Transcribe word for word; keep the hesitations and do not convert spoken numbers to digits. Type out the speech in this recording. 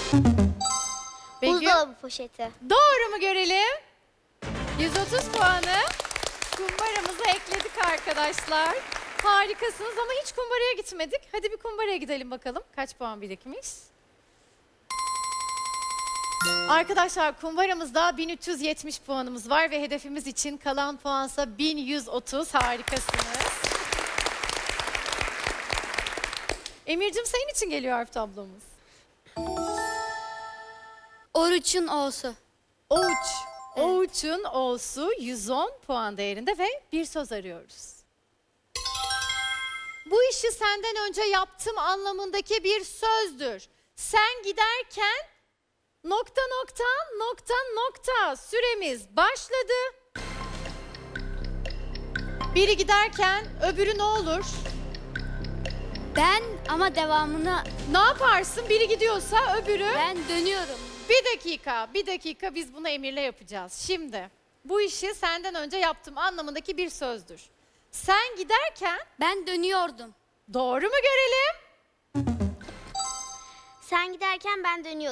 Begüm, Buzdolabı poşeti. doğru mu görelim? yüz otuz puanı kumbaramıza ekledik arkadaşlar. Harikasınız ama hiç kumbaraya gitmedik. Hadi bir kumbaraya gidelim bakalım. Kaç puan birikmiş? Arkadaşlar kumbaramızda bin üç yüz yetmiş puanımız var ve hedefimiz için kalan puansa bin yüz otuz. Harikasınız. Emir'cim senin için geliyor harf tablomuz. Oruç'un O'su. Oğuç. Oğuç'un O'su yüz on puan değerinde ve bir söz arıyoruz. Bu işi senden önce yaptım anlamındaki bir sözdür. Sen giderken nokta nokta nokta nokta süremiz başladı. Biri giderken öbürü ne olur? Ben ama devamını Ne yaparsın? Biri gidiyorsa öbürü... ben dönüyorum. Bir dakika, bir dakika biz bunu Emir'le yapacağız. Şimdi bu işi senden önce yaptım anlamındaki bir sözdür. Sen giderken Ben dönüyordum. doğru mu görelim? Sen giderken ben dönüyordum.